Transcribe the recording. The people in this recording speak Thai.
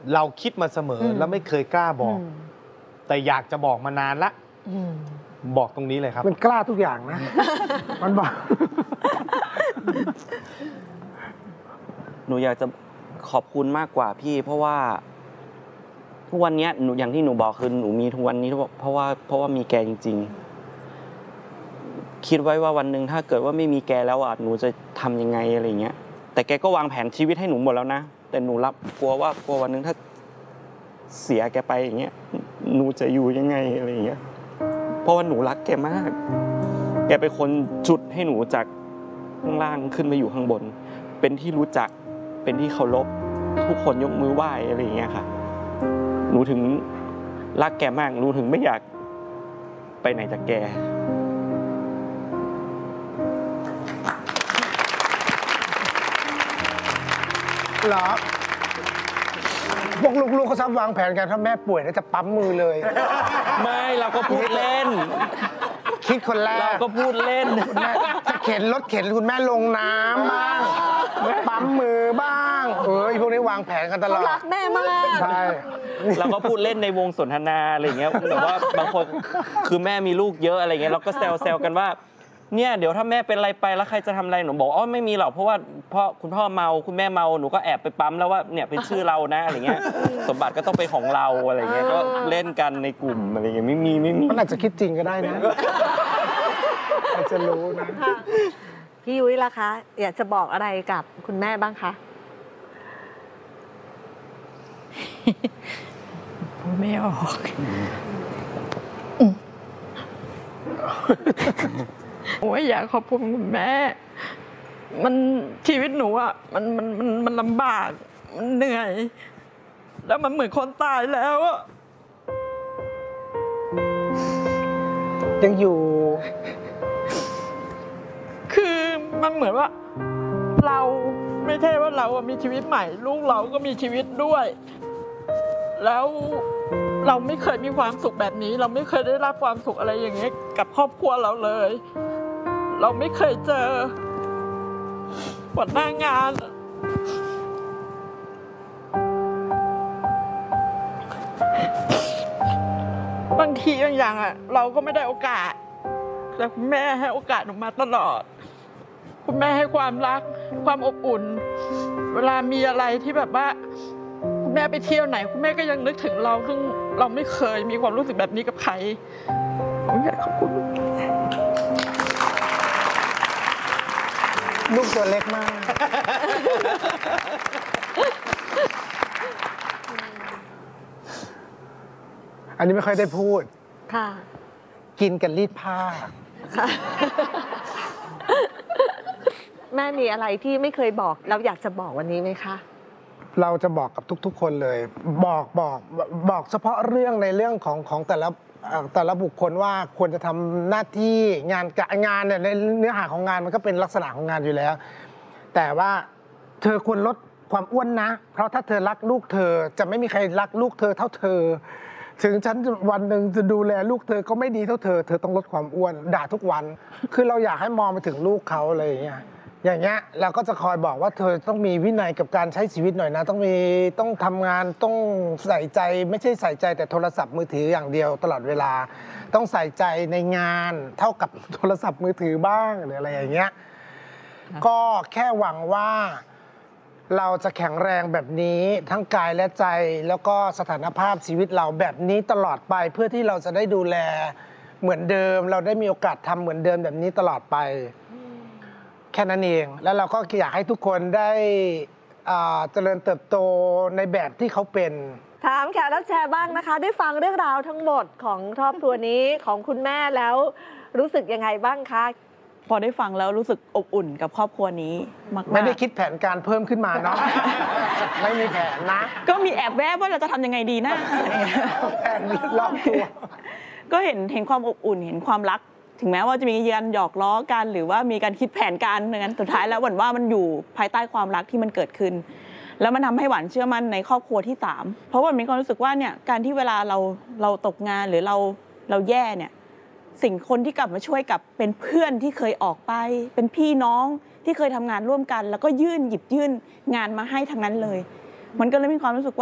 เราคิดมาเสมอแล้วไม่เคยกล้าบอกแต่อยากจะบอกมานานละบอกตรงนี้เลยครับมันกล้าทุกอย่างนะ มันบอกหนูอยากจะขอบคุณมากกว่าพี่เพราะว่าทุกวันนี้หนูอย่างที่หนูบอกคือหนูมีทุกวันนี้เพราะว่ามีแกจริงๆคิดไว้ว่าวันหนึ่งถ้าเกิดว่าไม่มีแกแล้วหนูจะทำยังไงอะไรเงี้ยแต่แกก็วางแผนชีวิตให้หนูหมดแล้วนะแต่หนูกลัววันหนึ่งถ้าเสียแกไปอย่างเงี้ยหนูจะอยู่ยังไงอะไรเงี้ยเพราะว่าหนูรักแกมากแกเป็นคนจุดให้หนูจากข้างล่างขึ้นมาอยู่ข้างบนเป็นที่รู้จักเป็นที่เคารพทุกคนยกมือไหว้อะไรอย่างเงี้ยค่ะหนูถึงรักแกมากหนูถึงไม่อยากไปไหนจากแกเหรอพวกลูกๆเขาชอบวางแผนกันถ้าแม่ป่วยแล้วจะปั๊มมือเลยไม่เราก็พูดเล่นคิดคนแรกเราก็พูดเล่นคุณแม่จะเข็นรถเข็นคุณแม่ลงน้ำบ้างปั๊มมือบ้างพวกนี้วางแผนกันตลอดรักแม่มากใช่เราก็พูดเล่นในวงสนทนาอะไรอย่างเงี้ยแบบว่าบางคนคือแม่มีลูกเยอะอะไรเงี้ยเราก็แซวกันว่าเนี่ยเดี๋ยวถ้าแม่เป็นอะไรไปแล้วใครจะทำอะไรหนูบอกไม่มีหรอกเพราะว่าคุณพ่อเมาคุณแม่เมาหนูก็แอบไปปั๊มแล้วว่าเนี่ยเป็นชื่อเรานะอะไรเงี้ยสมบัติก็ต้องเป็นของเราอะไรเงี้ยก็เล่นกันในกลุ่มอะไรเงี้ยไม่มีมันอาจจะคิดจริงก็ได้นะอาจจะรู้นะพี่ยุ้ยล่ะคะอยากจะบอกอะไรกับคุณแม่บ้างคะพูดไม่ออกโอ้ยอยากขอบคุณคุณแม่มันชีวิตหนูอ่ะมันลำบากมันเหนื่อยแล้วมันเหมือนคนตายแล้วอ่ะยังอยู่คือมันเหมือนว่าเราไม่ใช่ว่าเรามีชีวิตใหม่ลูกเราก็มีชีวิตด้วยแล้วเราไม่เคยมีความสุขแบบนี้เราไม่เคยได้รับความสุขอะไรอย่างเงี้ยกับครอบครัวเราเลยเราไม่เคยเจอบนหน้างานบางทีบางอย่างเราก็ไม่ได้โอกาสแต่คุณแม่ให้โอกาสหนูมาตลอดคุณแม่ให้ความรักความอบอุ่นเวลามีอะไรที่แบบว่าคุณแม่ไปเที่ยวไหนคุณแม่ก็ยังนึกถึงเราซึ่งเราไม่เคยมีความรู้สึกแบบนี้กับใครผมอยากขอบคุณลูกตัวเล็กมากอันนี้ไม่ค่อยได้พูดค่ะกินกันรีดผ้าค่ะแม่มีอะไรที่ไม่เคยบอกเราอยากจะบอกวันนี้ไหมคะเราจะบอกกับทุกๆคนเลยบอกเฉพาะเรื่องในเรื่องของแต่ละบุคคลว่าควรจะทำหน้าที่งานเนี่ยในเนื้อหาของงานมันก็เป็นลักษณะของงานอยู่แล้วแต่ว่าเธอควรลดความอ้วนนะเพราะถ้าเธอรักลูกเธอจะไม่มีใครรักลูกเธอเท่าเธอถึงฉันวันหนึ่งจะดูแลลูกเธอก็ไม่ดีเท่าเธอต้องลดความอ้วนด่าทุกวันคือเราอยากให้มองไปถึงลูกเขาอะไรอย่างเงี้ยเราก็จะคอยบอกว่าเธอต้องมีวินัยกับการใช้ชีวิตหน่อยนะต้องทำงานต้องใส่ใจไม่ใช่ใส่ใจแต่โทรศัพท์มือถืออย่างเดียวตลอดเวลาต้องใส่ใจในงานเท่ากับโทรศัพท์มือถือบ้างหรืออะไรอย่างเงี้ยก็แค่หวังว่าเราจะแข็งแรงแบบนี้ทั้งกายและใจแล้วก็สถานภาพชีวิตเราแบบนี้ตลอดไปเพื่อที่เราจะได้ดูแลเหมือนเดิมเราได้มีโอกาสทำเหมือนเดิมแบบนี้ตลอดไปแค่นั้นเองแล้วเราก็อยากให้ทุกคนได้เจริญเติบโตในแบบที่เขาเป็นถามแขกรับเชิญบ้างนะคะได้ฟังเรื่องราวทั้งหมดของครอบครัวนี้ของคุณแม่แล้วรู้สึกยังไงบ้างคะพอได้ฟังแล้วรู้สึกอบอุ่นกับครอบครัวนี้มากๆไม่ได้คิดแผนการเพิ่มขึ้นมาเนาะ ไม่มีแผนนะก็มีแอบแวบว่าเราจะทำยังไงดีนะแผนรอบตัวก็เห็นความอบอุ่นเห็นความรักถึงแม้ว่าจะมีการหยอกล้อกันหรือว่ามีการคิดแผนการนั้นสุดท้ายแล้วหวั่นว่ามันอยู่ภายใต้ความรักที่มันเกิดขึ้นแล้วมันทำให้หวานเชื่อมั่นในครอบครัวที่3เพราะว่ามีความรู้สึกว่าเนี่ยการที่เวลาเราตกงานหรือเราแย่เนี่ยสิ่งคนที่กลับมาช่วยกับเป็นเพื่อนที่เคยออกไปเป็นพี่น้องที่เคยทำงานร่วมกันแล้วก็หยิบยื่นงานมาให้ทั้งนั้นเลยมันก็เลยมีความรู้สึกว่า